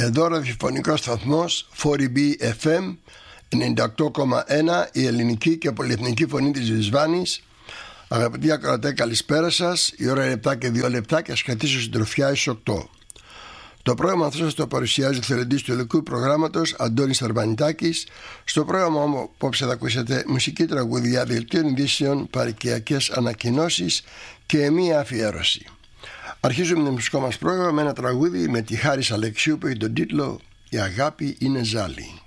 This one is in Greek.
Εδώ ραδιοφωνικός σταθμός 4B FM 98,1, η ελληνική και πολυεθνική φωνή της Βυσβάνης. Αγαπητοί ακροατές, καλησπέρα σας. Η ώρα είναι 7 και 2 λεπτά και ας κρατήσω συντροφιά εις 8. Το πρόγραμμα αυτό σας το παρουσιάζει ο θελοντής του ελληνικού προγράμματος Αντώνης Αρβανιτάκης. Στο πρόγραμμα απόψε θα ακούσετε μουσική τραγούδια, δελτίων ειδήσεων, παροικιακές ανακοινώσεις και μία αφιέρωση. Αρχίζουμε το μουσικό μας πρόγραμμα με ένα τραγούδι με τη Χάρις Αλεξίου που έχει τον τίτλο «Η αγάπη είναι ζάλι».